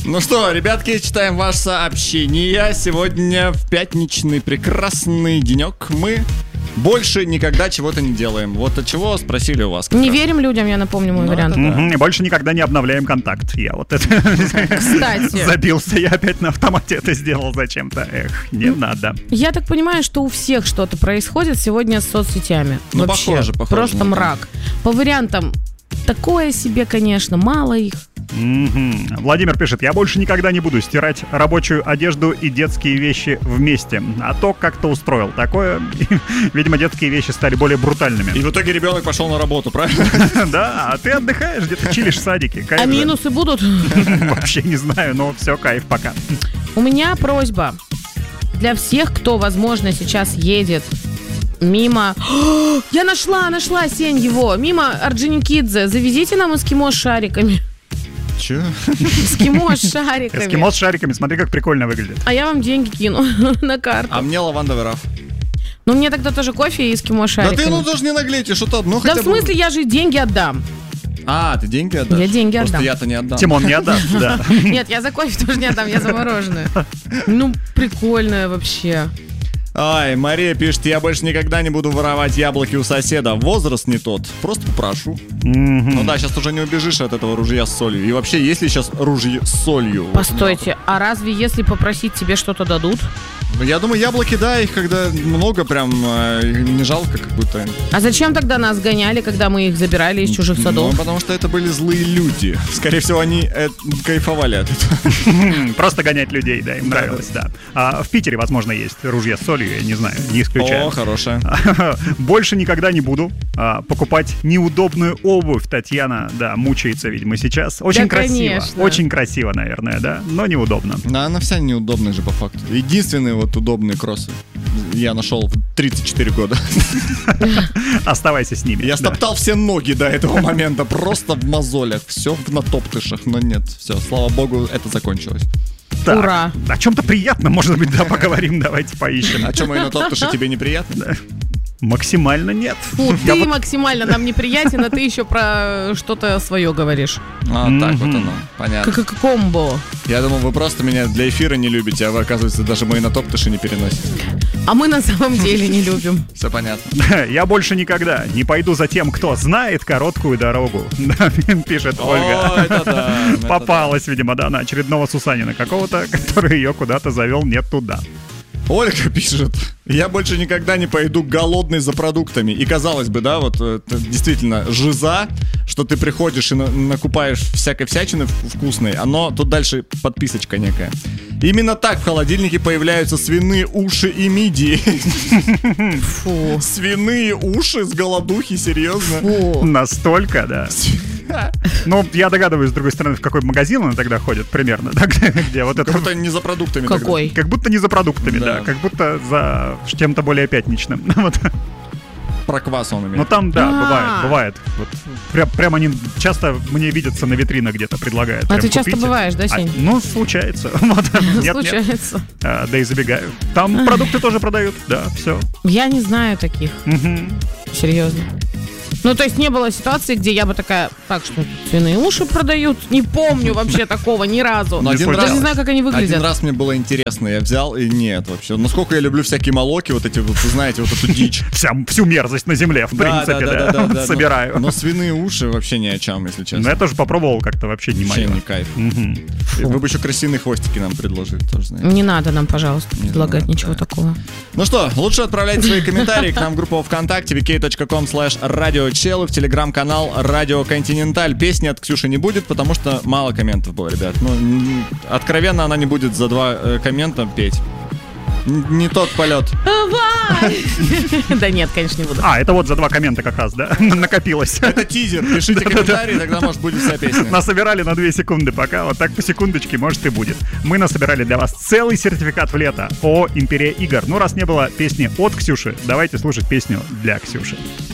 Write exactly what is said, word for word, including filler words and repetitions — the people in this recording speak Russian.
Ну что, ребятки, читаем ваше сообщение. Сегодня в пятничный прекрасный денек мы больше никогда чего-то не делаем. Вот от чего спросили у вас. Не раз. Верим людям, я напомню мой ну, вариант. Да. Mm-hmm. И больше никогда не обновляем контакт. Я вот это Кстати. забился, я опять на автомате это сделал зачем-то. Эх, не надо. Я так понимаю, что у всех что-то происходит сегодня с соцсетями. Ну, вообще, похоже, похоже. Просто мрак. По вариантам такое себе, конечно, мало их. Mm-hmm. Владимир пишет: я больше никогда не буду стирать рабочую одежду и детские вещи вместе. А то как-то устроил такое. Видимо, детские вещи стали более брутальными. И в итоге ребенок пошел на работу, правильно? Да, а ты отдыхаешь, где-то чилишь в садике. А минусы будут? Вообще не знаю, но все, кайф пока. У меня просьба для всех, кто, возможно, сейчас едет мимо... О, я нашла, нашла, Сень, его. Мимо Орджоникидзе. Завезите нам эскимо с шариками. Че? Эскимо с шариками. Эскимо с шариками, смотри, как прикольно выглядит. А я вам деньги кину на карту. А мне лавандовый раф. Ну, мне тогда тоже кофе и эскимо с шариками. Да ты, ну, даже не наглейте, что-то одно да хотя в смысле, бы... я же деньги отдам. А, ты деньги отдашь? Я деньги Просто отдам. я-то не отдам. Тимон не отдаст, да. Нет, я за кофе тоже не отдам, я за мороженое. Ну, прикольное вообще. Ай, Мария пишет: я больше никогда не буду воровать яблоки у соседа. Возраст не тот. Просто попрошу. Mm-hmm. Ну да, сейчас уже не убежишь от этого ружья с солью. И вообще, есть ли сейчас ружье с солью? Постойте, а разве если попросить, тебе что-то дадут? Я думаю, яблоки, да, их когда много, прям э, не жалко как будто. А зачем тогда нас гоняли, когда мы их забирали из чужих садов? Ну, потому что это были злые люди. Скорее всего, они э, кайфовали от этого. Просто гонять людей, да, им нравилось, да. А в Питере, возможно, есть ружье с солью, я не знаю, не исключаю. О, хорошее. Больше никогда не буду а, покупать неудобную обувь. Татьяна, да, мучается, видимо, сейчас. Очень да, красиво. Конечно. Очень красиво, наверное, да, но неудобно. Да, она вся неудобная же по факту. Единственные вот удобные кроссы я нашел в тридцать четыре года. Оставайся с ними. Я стоптал все ноги до этого момента, просто в мозолях, все в натоптышах, но нет, все, слава богу, это закончилось. Так, ура! О чем-то приятном, может быть, да, поговорим, давайте поищем. А что, мои натоптыши тебе неприятно? Да. Максимально нет. Фу, Я ты вот... максимально нам неприятен, а ты еще про что-то свое говоришь. А, mm-hmm. так вот оно, понятно. Как комбо. Я думал, вы просто меня для эфира не любите, а вы, оказывается, даже мои натоптыши не переносите. А мы на самом деле не любим. Все понятно. Я больше никогда не пойду за тем, кто знает короткую дорогу. Пишет Ольга. Попалась, видимо, да, на очередного Сусанина какого-то, который ее куда-то завел не туда. Ольга пишет: я больше никогда не пойду голодный за продуктами. И казалось бы, да, вот это действительно жиза, что ты приходишь и на- накупаешь всякой всячины вкусной, оно тут дальше подписочка некая. Именно так в холодильнике появляются свиные уши и мидии. Фу. Свиные уши с голодухи, серьезно? Фу. Настолько, да. Ну, я догадываюсь, с другой стороны, в какой магазин он тогда ходит примерно, да, где, где вот это... Как будто не за продуктами. Какой? Тогда. Как будто не за продуктами, да, да как будто за чем-то более пятничным. Вот. Про квас он имеет. Ну там, да, А-а-а. бывает, бывает. Вот, прям, прям они часто мне видятся на витринах где-то, предлагают. А прям ты часто купите. бываешь, да, Сень? А, ну, случается. Вот, нет, Случается. Нет. А, да и забегаю. Там продукты тоже продают, да, все. Я не знаю таких. Угу. Серьезно. Ну, то есть не было ситуации, где я бы такая: так, что свиные уши продают? Не помню вообще такого ни разу. Но один Даже раз, не знаю, как они выглядят. Один раз мне было интересно, я взял и нет вообще. Насколько я люблю всякие молоки, вот эти, вот, вы знаете, вот эту дичь. Вся, всю мерзость на земле, в принципе, да, да, да, собираю. Но, но свиные уши вообще ни о чем, если честно. Но я тоже попробовал, как-то вообще не вообще мое. не кайф. Угу. Вы бы еще крысиные хвостики нам предложили, тоже знаете. Не надо нам, пожалуйста, Не предлагать надо, ничего да. такого. Ну что, лучше отправляйте свои комментарии к нам в группу ВКонтакте ви кей точка ком слэш радиочелы, в телеграм-канал Радио Континенталь. Песни от Ксюши не будет, потому что мало комментов было, ребят. Ну, н- откровенно, она не будет за два э, коммента петь. Н- не тот полет. Да нет, конечно, не буду. А, это вот за два коммента как раз, да, накопилось. Это тизер. Пишите комментарии, тогда, может, будет вся песня. Насобирали на две секунды пока, вот так по секундочке, может, и будет. Мы насобирали для вас целый сертификат в лето о Империя игр. Ну, раз не было песни от Ксюши, давайте слушать песню для Ксюши.